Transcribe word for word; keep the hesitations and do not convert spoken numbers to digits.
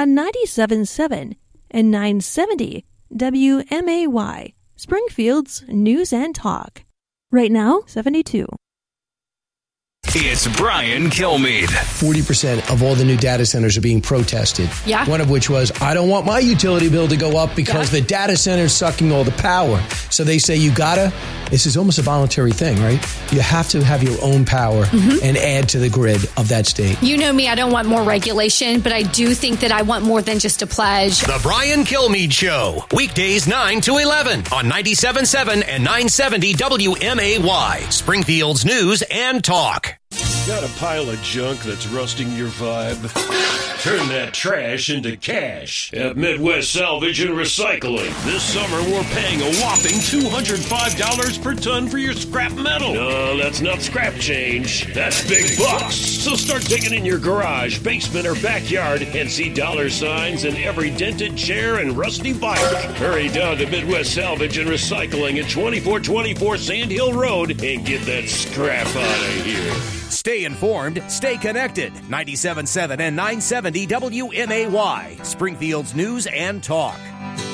on ninety-seven point seven and nine seventy W M A Y, Springfield's News and Talk. Right now, seventy-two. It's Brian Kilmeade. forty percent of all the new data centers are being protested. Yeah. One of which was, I don't want my utility bill to go up because yeah. the data center is sucking all the power. So they say you gotta, this is almost a voluntary thing, right? You have to have your own power mm-hmm. and add to the grid of that state. You know me, I don't want more regulation, but I do think that I want more than just a pledge. The Brian Kilmeade Show. Weekdays nine to eleven on ninety-seven point seven and nine seventy W M A Y. Springfield's News and Talk. Got a pile of junk that's rusting your vibe? Turn that trash into cash at Midwest Salvage and Recycling. This summer, we're paying a whopping two hundred five dollars per ton for your scrap metal. No, that's not scrap change. That's big bucks. So start digging in your garage, basement, or backyard and see dollar signs in every dented chair and rusty bike. Hurry down to Midwest Salvage and Recycling at twenty-four twenty-four Sand Hill Road and get that scrap out of here. Stay informed, stay connected. ninety-seven point seven and nine seventy W M A Y, Springfield's News and Talk.